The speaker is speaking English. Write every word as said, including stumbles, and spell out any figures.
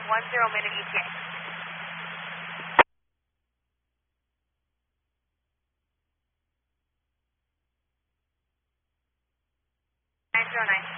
one zero minute E T A. nine zero nine.